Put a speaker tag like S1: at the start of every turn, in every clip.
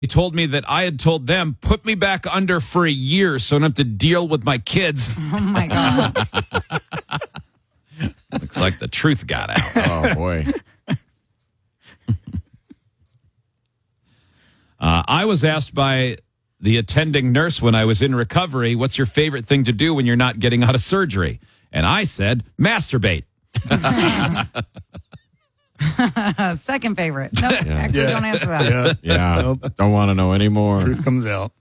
S1: He told me that I had told them, put me back under for a year so I don't have to deal with my kids.
S2: Oh, my God.
S1: Looks like the truth got out.
S3: Oh, boy.
S1: I was asked by the attending nurse when I was in recovery, what's your favorite thing to do when you're not getting out of surgery? And I said, masturbate.
S2: Second favorite. Nope, actually don't answer that.
S3: Yeah.
S4: Nope.
S3: Don't want to know anymore.
S4: Truth comes out.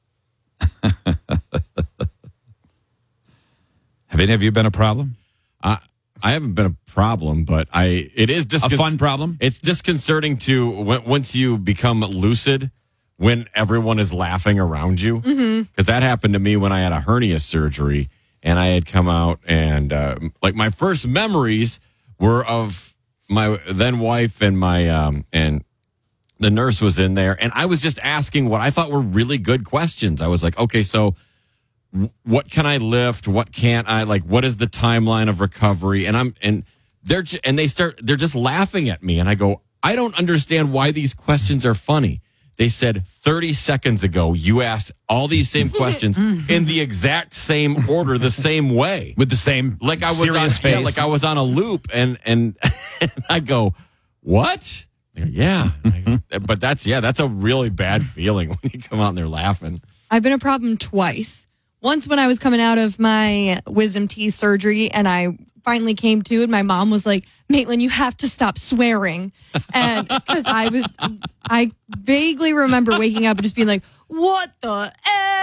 S1: Have any of you been a problem?
S3: I haven't been a problem, but it is
S1: A fun problem?
S3: It's disconcerting to once you become lucid when everyone is laughing around you. Because that happened to me when I had a hernia surgery, and I had come out and my first memories were of my then wife and my and the nurse was in there, and I was just asking what I thought were really good questions. I was like, okay, so what can I lift? What can't I? Like, what is the timeline of recovery? And they're just laughing at me. And I go, I don't understand why these questions are funny. They said 30 seconds ago, you asked all these same questions in the exact same order, the same way.
S1: With the same
S3: Like I was
S1: serious face?
S3: like I was on a loop, and I go, what? They go, yeah. But that's a really bad feeling when you come out and they're laughing.
S5: I've been a problem twice. Once when I was coming out of my wisdom teeth surgery and I finally came to, and my mom was like, Maitland, you have to stop swearing. And because I vaguely remember waking up and just being like, what the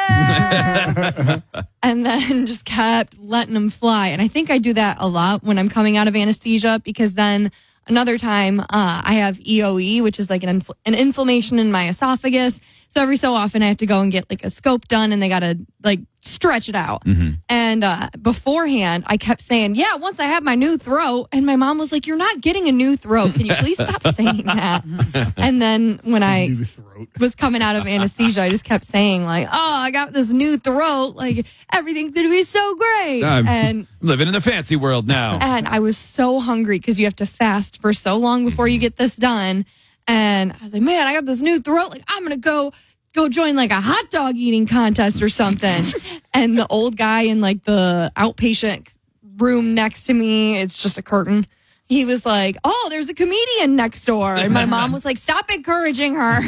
S5: F? And then just kept letting them fly. And I think I do that a lot when I'm coming out of anesthesia, because then another time I have EOE, which is like an inflammation in my esophagus. So every so often I have to go and get like a scope done, and they got to like stretch it out. And beforehand I kept saying, yeah, once I have my new throat. And my mom was like, you're not getting a new throat. Can you please stop saying that? And then when I was coming out of anesthesia, I just kept saying like, oh, I got this new throat. Like everything's going to be so great.
S1: I'm living in the fancy world now.
S5: And I was so hungry because you have to fast for so long before you get this done. And I was like, man, I got this new throat. Like, I'm going to go join like a hot dog eating contest or something. And the old guy in like the outpatient room next to me, it's just a curtain. He was like, oh, there's a comedian next door. And my mom was like, stop encouraging her.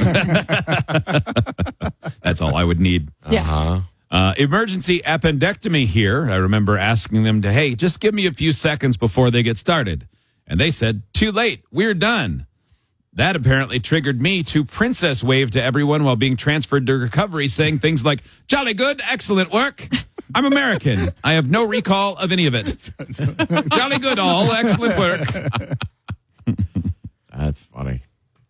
S1: That's all I would need.
S5: Yeah.
S1: Emergency appendectomy here. I remember asking them to, hey, just give me a few seconds before they get started. And they said, too late. We're done. That apparently triggered me to princess wave to everyone while being transferred to recovery, saying things like, jolly good, excellent work. I'm American. I have no recall of any of it. Jolly good all, excellent work.
S3: That's funny.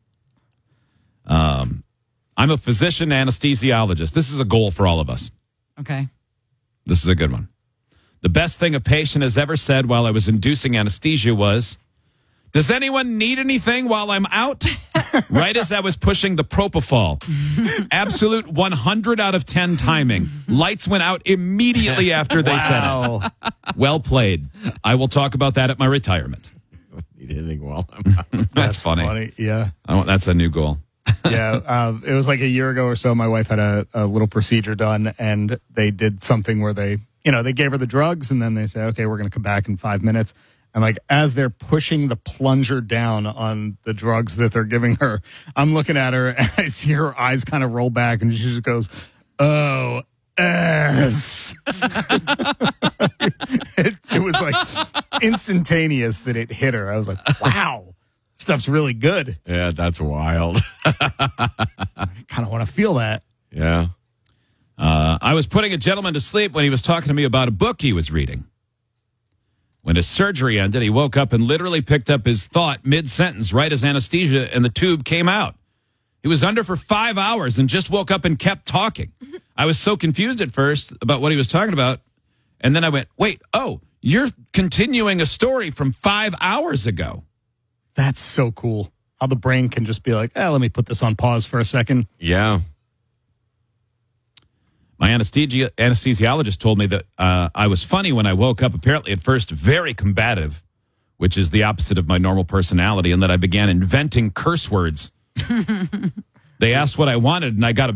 S1: I'm a physician anesthesiologist. This is a goal for all of us.
S2: Okay.
S1: This is a good one. The best thing a patient has ever said while I was inducing anesthesia was, does anyone need anything while I'm out? Right as I was pushing the propofol. Absolute 100 out of 10 timing. Lights went out immediately after they said it. Well played. I will talk about that at my retirement.
S3: Need anything while I'm out.
S1: That's funny.
S4: Yeah.
S1: That's a new goal.
S4: Yeah. It was like a year ago or so. My wife had a little procedure done, and they did something where they gave her the drugs, and then they say, okay, we're going to come back in 5 minutes. And like, as they're pushing the plunger down on the drugs that they're giving her, I'm looking at her and I see her eyes kind of roll back, and she just goes, oh, S. It was like instantaneous that it hit her. I was like, wow, stuff's really good.
S3: Yeah, that's wild.
S4: I kind of want to feel that.
S3: Yeah.
S1: I was putting a gentleman to sleep when he was talking to me about a book he was reading. When his surgery ended, he woke up and literally picked up his thought mid-sentence right as anesthesia and the tube came out. He was under for 5 hours and just woke up and kept talking. I was so confused at first about what he was talking about. And then I went, wait, oh, you're continuing a story from 5 hours ago.
S4: That's so cool. How the brain can just be like, let me put this on pause for a second.
S3: Yeah.
S1: My anesthesiologist told me that I was funny when I woke up, apparently at first very combative, which is the opposite of my normal personality, and that I began inventing curse words. They asked what I wanted, and I got